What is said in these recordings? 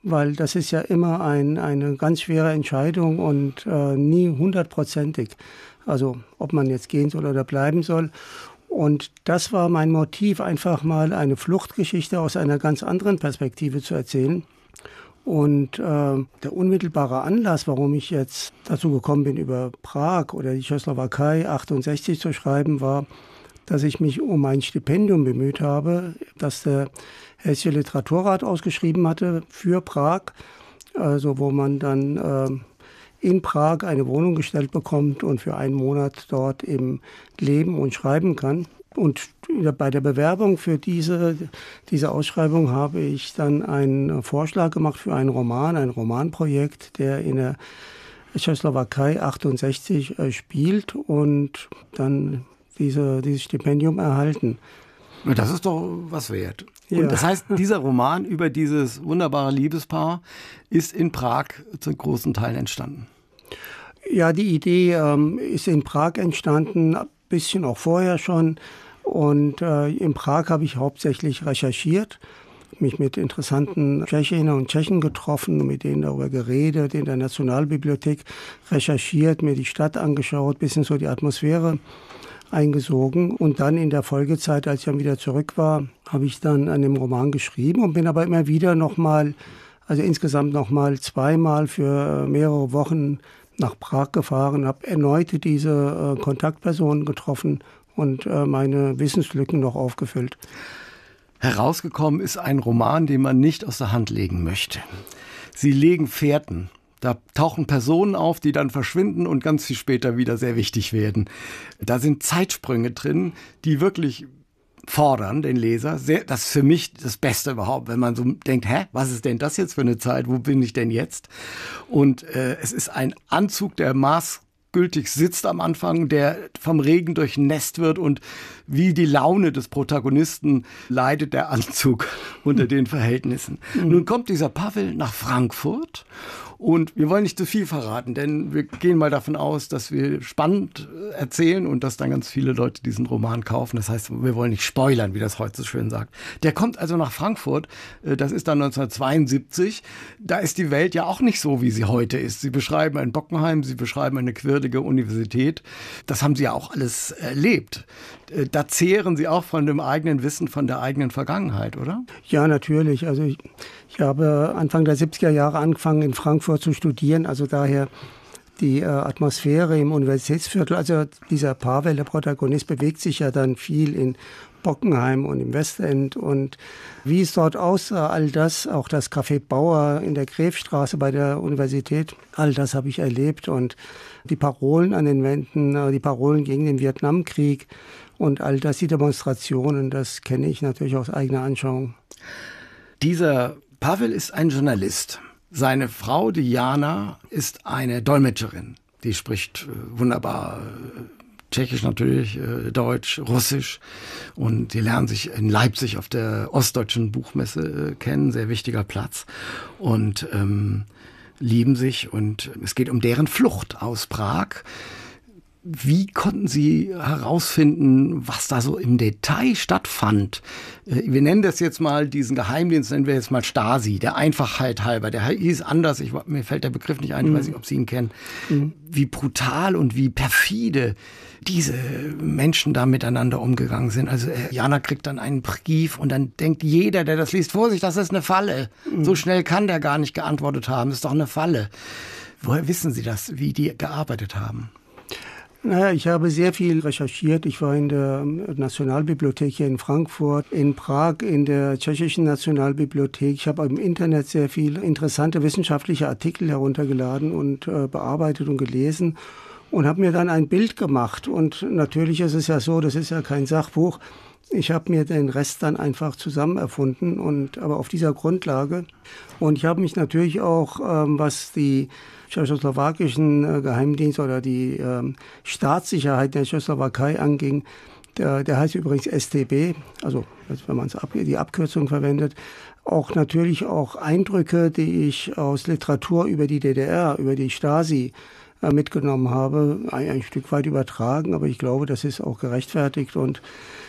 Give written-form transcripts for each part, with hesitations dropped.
weil das ist ja immer eine ganz schwere Entscheidung und nie 100%ig. Also ob man jetzt gehen soll oder bleiben soll. Und das war mein Motiv, einfach mal eine Fluchtgeschichte aus einer ganz anderen Perspektive zu erzählen. Und der unmittelbare Anlass, warum ich jetzt dazu gekommen bin, über Prag oder die Tschechoslowakei 68 zu schreiben, war, dass ich mich um ein Stipendium bemüht habe, das der Hessische Literaturrat ausgeschrieben hatte für Prag, also wo man dann in Prag eine Wohnung gestellt bekommt und für einen Monat dort eben leben und schreiben kann. Und bei der Bewerbung für diese Ausschreibung habe ich dann einen Vorschlag gemacht für ein Romanprojekt, der in der Tschechoslowakei 68 spielt und dann dieses Stipendium erhalten. Das ist doch was wert. Ja. Und das heißt, dieser Roman über dieses wunderbare Liebespaar ist in Prag zu großen Teilen entstanden. Ja, die Idee ist in Prag entstanden, ein bisschen auch vorher schon. Und in Prag habe ich hauptsächlich recherchiert, mich mit interessanten Tschechinnen und Tschechen getroffen, mit denen darüber geredet, in der Nationalbibliothek recherchiert, mir die Stadt angeschaut, bisschen so die Atmosphäre eingesogen. Und dann in der Folgezeit, als ich dann wieder zurück war, habe ich dann an dem Roman geschrieben und bin aber immer wieder insgesamt nochmal zweimal für mehrere Wochen nach Prag gefahren, habe erneut diese Kontaktpersonen getroffen und meine Wissenslücken noch aufgefüllt. Herausgekommen ist ein Roman, den man nicht aus der Hand legen möchte. Sie legen Fährten. Da tauchen Personen auf, die dann verschwinden und ganz viel später wieder sehr wichtig werden. Da sind Zeitsprünge drin, die wirklich fordern den Leser. Das ist für mich das Beste überhaupt, wenn man so denkt, was ist denn das jetzt für eine Zeit? Wo bin ich denn jetzt? Und es ist ein Anzug, der maßgültig sitzt am Anfang, der vom Regen durchnässt wird und wie die Laune des Protagonisten leidet der Anzug unter den Verhältnissen. Nun kommt dieser Pavel nach Frankfurt. Und wir wollen nicht zu viel verraten, denn wir gehen mal davon aus, dass wir spannend erzählen und dass dann ganz viele Leute diesen Roman kaufen. Das heißt, wir wollen nicht spoilern, wie das heute so schön sagt. Der kommt also nach Frankfurt, das ist dann 1972. Da ist die Welt ja auch nicht so, wie sie heute ist. Sie beschreiben ein Bockenheim, Sie beschreiben eine quirlige Universität. Das haben Sie ja auch alles erlebt. Da zehren Sie auch von dem eigenen Wissen, von der eigenen Vergangenheit, oder? Ja, natürlich. Also ich habe Anfang der 70er Jahre angefangen, in Frankfurt zu studieren. Also daher die Atmosphäre im Universitätsviertel. Also dieser Pavel, der Protagonist, bewegt sich ja dann viel in Bockenheim und im Westend. Und wie es dort aussah, all das, auch das Café Bauer in der Gräfstraße bei der Universität, all das habe ich erlebt. Und die Parolen an den Wänden, die Parolen gegen den Vietnamkrieg und all das, die Demonstrationen, das kenne ich natürlich aus eigener Anschauung. Dieser Pavel ist ein Journalist. Seine Frau Diana ist eine Dolmetscherin. Die spricht wunderbar Tschechisch natürlich, Deutsch, Russisch. Und die lernen sich in Leipzig auf der Ostdeutschen Buchmesse kennen, sehr wichtiger Platz. Und lieben sich. Und es geht um deren Flucht aus Prag. Wie konnten Sie herausfinden, was da so im Detail stattfand? Wir nennen das jetzt mal, diesen Geheimdienst nennen wir jetzt mal Stasi, der Einfachheit halber. Der hieß anders, mir fällt der Begriff nicht ein, ich weiß nicht, ob Sie ihn kennen. Wie brutal und wie perfide diese Menschen da miteinander umgegangen sind. Also Jana kriegt dann einen Brief und dann denkt jeder, der das liest, Vorsicht, das ist eine Falle. So schnell kann der gar nicht geantwortet haben, das ist doch eine Falle. Woher wissen Sie das, wie die gearbeitet haben? Naja, ich habe sehr viel recherchiert. Ich war in der Nationalbibliothek hier in Frankfurt, in Prag, in der Tschechischen Nationalbibliothek. Ich habe im Internet sehr viele interessante wissenschaftliche Artikel heruntergeladen und bearbeitet und gelesen und habe mir dann ein Bild gemacht. Und natürlich ist es ja so, das ist ja kein Sachbuch. Ich habe mir den Rest dann einfach zusammen erfunden, aber auf dieser Grundlage. Und ich habe mich natürlich auch, was die tschechoslowakischen Geheimdienste oder die Staatssicherheit der Tschechoslowakei anging, der heißt übrigens StB, also wenn man die Abkürzung verwendet, auch natürlich auch Eindrücke, die ich aus Literatur über die DDR, über die Stasi mitgenommen habe, ein Stück weit übertragen, aber ich glaube, das ist auch gerechtfertigt. Und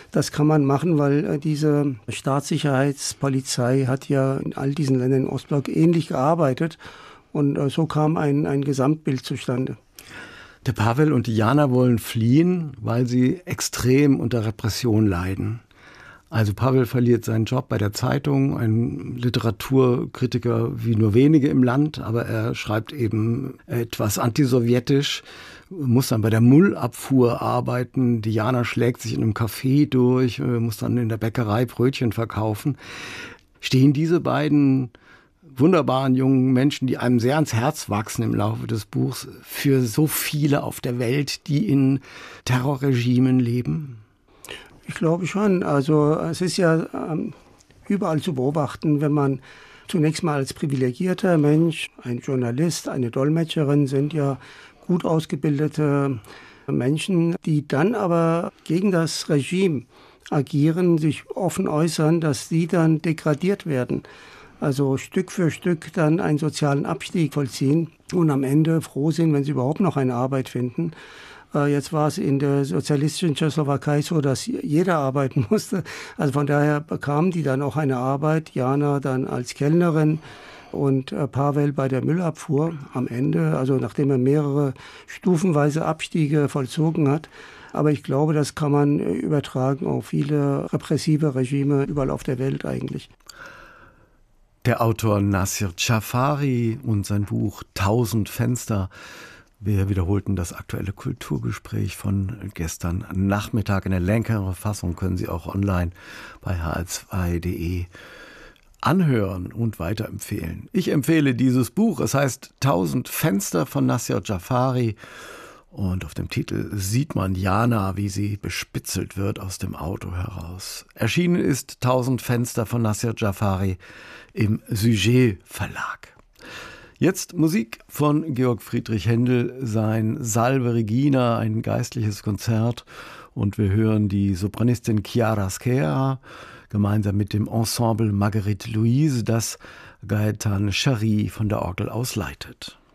Das kann man machen, weil diese Staatssicherheitspolizei hat ja in all diesen Ländern im Ostblock ähnlich gearbeitet. Und so kam ein Gesamtbild zustande. Der Pavel und die Jana wollen fliehen, weil sie extrem unter Repression leiden. Also Pavel verliert seinen Job bei der Zeitung, ein Literaturkritiker wie nur wenige im Land, aber er schreibt eben etwas antisowjetisch, muss dann bei der Müllabfuhr arbeiten. Die Jana schlägt sich in einem Café durch, muss dann in der Bäckerei Brötchen verkaufen. Stehen diese beiden wunderbaren jungen Menschen, die einem sehr ans Herz wachsen im Laufe des Buchs, für so viele auf der Welt, die in Terrorregimen leben? Ich glaube schon. Also es ist ja überall zu beobachten, wenn man zunächst mal als privilegierter Mensch, ein Journalist, eine Dolmetscherin sind ja gut ausgebildete Menschen, die dann aber gegen das Regime agieren, sich offen äußern, dass sie dann degradiert werden. Also Stück für Stück dann einen sozialen Abstieg vollziehen und am Ende froh sind, wenn sie überhaupt noch eine Arbeit finden. Jetzt war es in der sozialistischen Tschechoslowakei so, dass jeder arbeiten musste. Also von daher bekamen die dann auch eine Arbeit. Jana dann als Kellnerin und Pavel bei der Müllabfuhr am Ende, also nachdem er mehrere stufenweise Abstiege vollzogen hat. Aber ich glaube, das kann man übertragen auf viele repressive Regime überall auf der Welt eigentlich. Der Autor Nassir Jafari und sein Buch 1000 Fenster. Wir wiederholten das aktuelle Kulturgespräch von gestern Nachmittag. In der längeren Fassung können Sie auch online bei hr2.de anhören und weiterempfehlen. Ich empfehle dieses Buch. Es heißt 1000 Fenster von Nassir Jafari. Und auf dem Titel sieht man Jana, wie sie bespitzelt wird aus dem Auto heraus. Erschienen ist 1000 Fenster von Nassir Jafari im Sujet Verlag. Jetzt Musik von Georg Friedrich Händel, sein Salve Regina, ein geistliches Konzert. Und wir hören die Sopranistin Chiara Schera gemeinsam mit dem Ensemble Marguerite Louise, das Gaëtan Chary von der Orgel aus leitet.